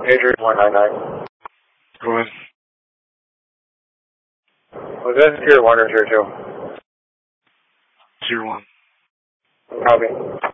Pager 199. Go ahead. Was that tier 1 or tier 2? Tier 1. Copy.